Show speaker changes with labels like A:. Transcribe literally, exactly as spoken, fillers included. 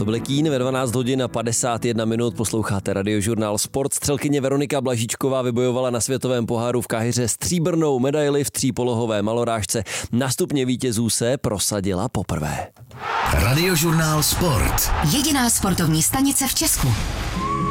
A: To byl Kín ve dvanáct hodin a padesát jedna minut, posloucháte Radiožurnál Sport. Střelkyně Veronika Blažíčková vybojovala na světovém poháru v Káhiře stříbrnou medaili v třípolohové malorážce. Na stupně vítězů se prosadila poprvé.
B: Radiožurnál Sport.
C: Jediná sportovní stanice v Česku.